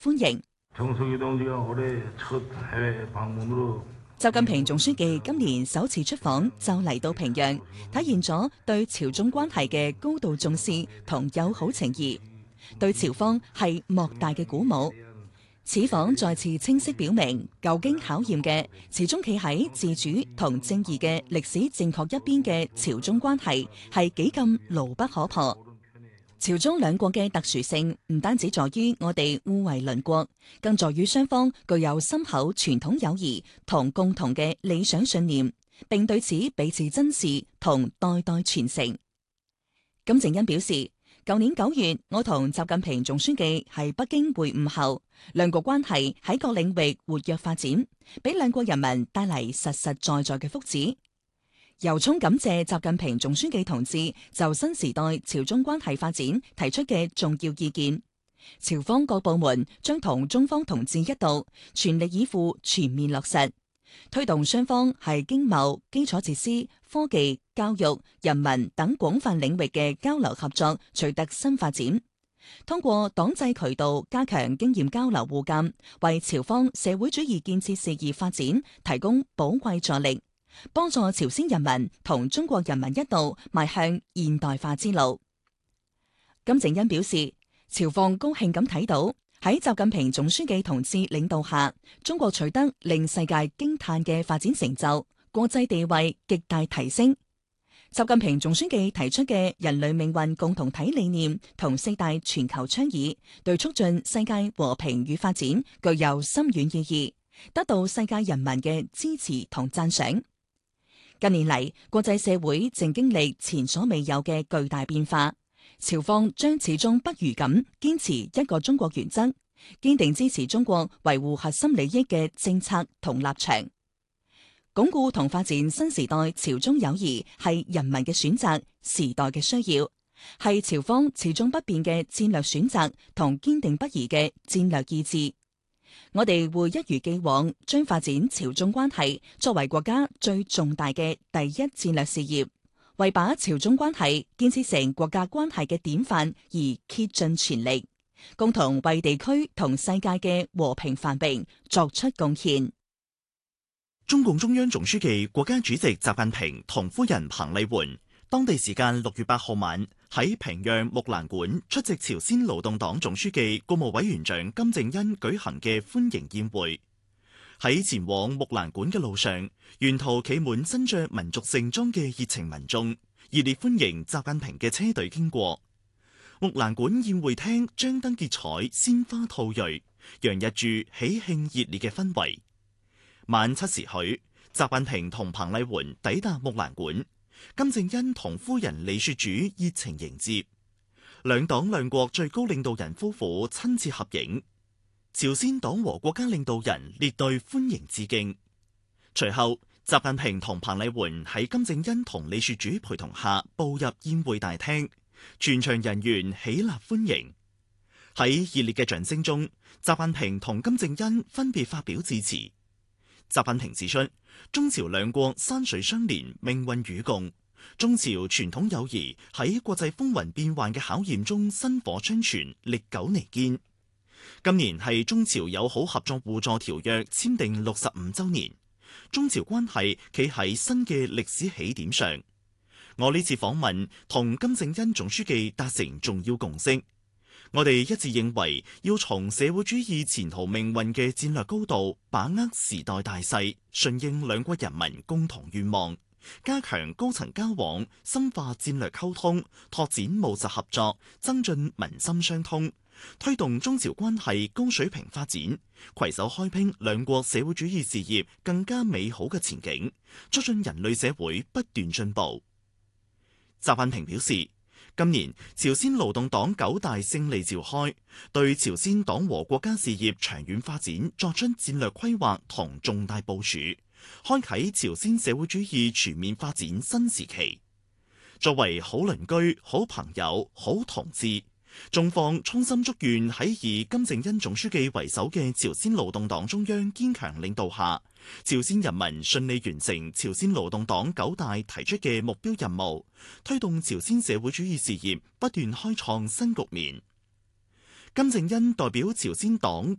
歡迎。習近平總書記今年首次出訪就嚟到平壤，體現咗對朝中關係嘅高度重視同友好情誼，對朝方係莫大嘅鼓舞。此訪再次清晰表明，久經考驗嘅始終企喺自主同正義嘅歷史正確一邊嘅朝中關係係幾咁牢不可破。朝中兩國嘅特殊性唔單止在於我哋互為鄰國，更在於雙方具有深厚傳統友誼同共同嘅理想信念，並對此彼此珍視同代代傳承。金正恩表示，舊年9月，我同習近平總書記喺北京會晤後，兩國關係喺各領域活躍發展，俾兩國人民帶嚟實實在在嘅福祉。由衷感謝習近平總書記同志就新時代朝中關係發展提出嘅重要意見，朝方各部門將同中方同志一道，全力以赴全面落實，推動雙方喺經貿、基礎設施、科技、教育、人民等廣泛領域嘅交流合作取得新發展。通過黨際渠道加強經驗交流互鑒，為朝方社會主義建設事業發展提供寶貴助力，幫助朝鮮人民同中國人民一道邁向現代化之路。金正恩表示，朝方高興咁睇到喺習近平總書記同志領導下，中國取得令世界驚嘆嘅發展成就，國際地位極大提升。習近平總書記提出嘅人類命運共同體理念同4大全球倡議，對促進世界和平與發展具有深遠意義，得到世界人民嘅支持同讚賞。近年嚟，國際社會正經歷前所未有嘅巨大變化，朝方將始終不渝咁堅持一個中國原則，堅定支持中國維護核心利益嘅政策同立場，鞏固同發展新時代朝中友誼係人民嘅選擇、時代嘅需要，係朝方始終不變嘅戰略選擇同堅定不移嘅戰略意志。我哋會一如既往，將發展朝中關係作為國家最重大嘅第一戰略事業，為把朝中關係建設成國家關係嘅典範而竭盡全力，共同為地區同世界嘅和平繁榮作出貢獻。 中共中央總書記、國家主席習近平同夫人彭麗媛當地時間6月8號晚喺平壤木蘭館出席朝鮮勞動黨總書記、國務委員長金正恩舉行嘅歡迎宴會。喺前往木蘭館嘅路上，沿途企滿身着民族盛裝嘅熱情民眾，熱烈歡迎習近平嘅車隊經過。木蘭館宴會廳張燈結綵，鮮花吐蕊，洋溢住喜慶熱烈嘅氛圍。晚7時許，習近平同彭麗媛抵達木蘭館。金正恩同夫人李雪主熱情迎接，兩黨兩國最高領導人夫婦親切合影，朝鮮黨和國家領導人列隊歡迎致敬。隨後，習近平同彭麗媛喺金正恩同李雪主陪同下步入宴會大廳，全場人員起立歡迎。喺熱烈嘅掌聲中，習近平同金正恩分別發表致辭。習近平指出，中朝兩國山水相連，命運與共。中朝傳統友誼喺國際風雲變幻嘅考驗中薪火相傳，歷久彌堅。今年係中朝友好合作互助條約簽訂65週年，中朝關係企喺新嘅歷史起點上。我呢次訪問同金正恩總書記達成重要共識。我哋一致認為，要從社會主義前途命運嘅戰略高度，把握時代大勢，順應兩國人民共同願望，加強高層交往，深化戰略溝通，拓展務實合作，增進民心相通，推動中朝關係高水平發展，攜手開闢兩國社會主義事業更加美好嘅前景，促進人類社會不斷進步。習近平表示，今年朝鮮勞動黨9大勝利召開，對朝鮮黨和國家事業長遠發展作出戰略規劃同重大部署，開啟朝鮮社會主義全面發展新時期。作為好鄰居、好朋友、好同志，中方衷心祝願喺以金正恩總書記為首嘅朝鮮勞動黨中央堅強領導下，朝鮮人民順利完成朝鮮勞動黨9大提出嘅目標任務，推動朝鮮社會主義事業不斷開創新局面。 金正恩代表朝鮮黨